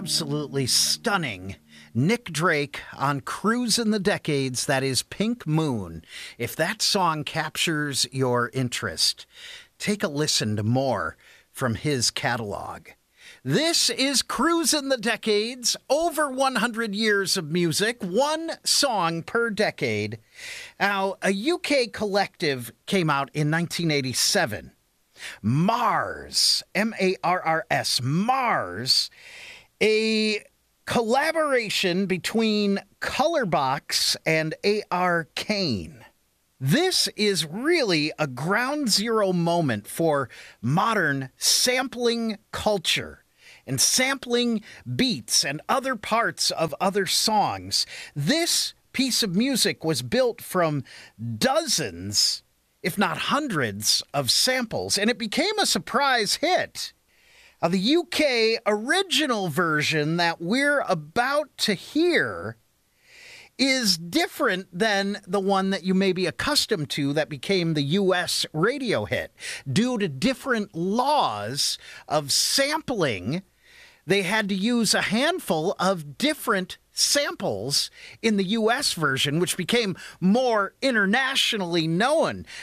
absolutely stunning Nick Drake on Cruise in the Decades. That is Pink Moon. If that song captures your interest, take a listen to more from his catalog. This is Cruise in the Decades, over 100 years of music, one song per decade. Now, a UK collective came out in 1987. Mars, M-A-R-R-S, Mars, a collaboration between Colorbox and A.R. Kane. This is really a ground zero moment for modern sampling culture and sampling beats and other parts of other songs. This piece of music was built from dozens, if not hundreds, of samples, and it became a surprise hit. The UK original version that we're about to hear is different than the one that you may be accustomed to that became the U.S. radio hit. Due to different laws of sampling, they had to use a handful of different samples in the U.S. version, which became more internationally known.